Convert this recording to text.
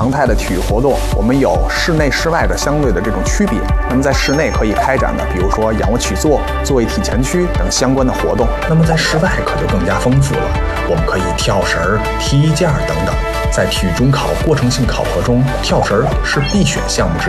常态的体育活动，我们有室内室外的相对的这种区别。那么在室内可以开展的，比如说仰卧起坐、坐位体前屈等相关的活动。 那么在室外可就更加丰富了，我们可以跳绳、踢毽等等。在体育中考过程性考核中，跳绳是必选项目之